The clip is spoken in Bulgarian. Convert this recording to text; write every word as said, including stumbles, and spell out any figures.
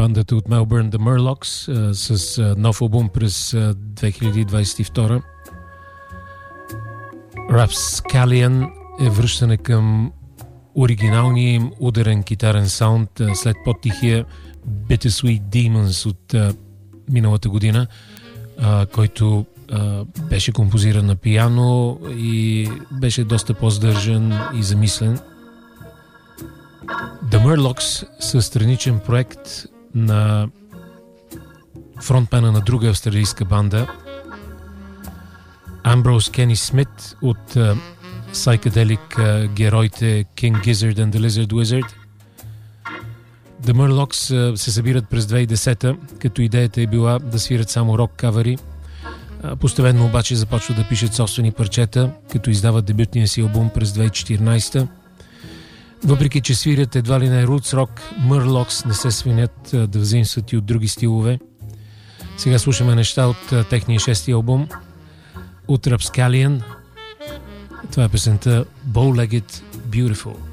бандата от Мелбърн The Murlocs а, с а, нов албум през а, две хиляди двадесет и втора. Rapscallion е връщане към оригиналния им ударен китарен саунд а, след по-тихия Bittersweet Demons от а, миналата година, а, който а, беше композиран на пиано и беше доста по-здържан и замислен. The Murlocs са страничен проект на фронтмена на друга австралийска банда Ambrose Kenny Smith от uh, psychedelic uh, героите King Gizzard and the Lizard Wizard. The Murlocs uh, се събират през две хиляди и десета, като идеята е била да свират само рок кавери. Uh, постепенно обаче започват да пишат собствени парчета, като издават дебютния си албум през две хиляди и четиринадесета. Въпреки че свирят едва ли не roots rock, Murlocs не се свинят uh, да взаимстват и от други стилове. Сега слушаме неща от uh, техния шести албум от Rapscallion. Това е песента Bow-Legged Beautiful.